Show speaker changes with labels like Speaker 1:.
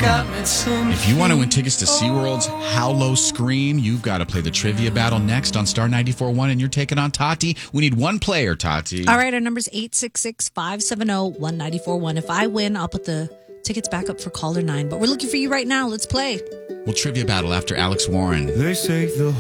Speaker 1: If you want to win tickets to SeaWorld's Howlow Scream, you've got to play the trivia battle next on Star 94.1, and you're taking on Tati. We need one player, Tati.
Speaker 2: All right, our number's 866-570-1941. If I win, I'll put the tickets back up for caller 9. But we're looking for you right now. Let's play.
Speaker 1: We'll trivia battle after Alex Warren.
Speaker 3: They say the